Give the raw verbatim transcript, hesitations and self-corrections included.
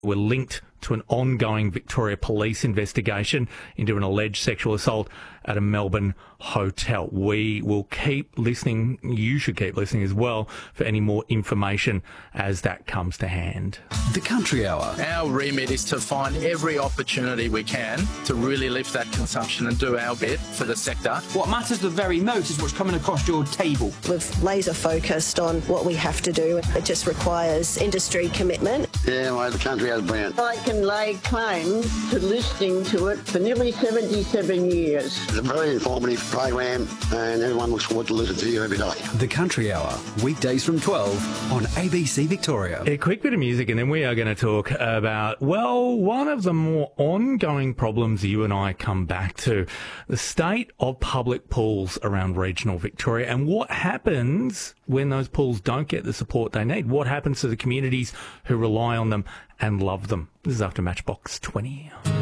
were linked to an ongoing Victoria Police investigation into an alleged sexual assault at a Melbourne hotel. We will keep listening, you should keep listening as well, for any more information as that comes to hand. The Country Hour. Our remit is to find every opportunity we can to really lift that consumption and do our bit for the sector. What matters the very most is what's coming across your table. We've laser focused on what we have to do. It just requires industry commitment. Yeah, well, the Country Hour's brilliant. I can lay claim to listening to it for nearly seventy-seven years. It's a very informative program and everyone looks forward to listening to you every day. The Country Hour, weekdays from twelve on A B C Victoria. A quick bit of music and then we are going to talk about, well, one of the more ongoing problems you and I come back to, the state of public pools around regional Victoria and what happens when those pools don't get the support they need. What happens to the communities who rely on them and love them? This is after Matchbox twenty.